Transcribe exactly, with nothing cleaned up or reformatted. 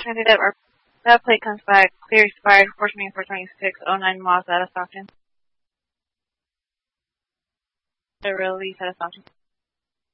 Transit that, our, that plate comes back, clear expired, four twenty-four twenty-six, oh nine miles out of Stockton. The release out of Stockton.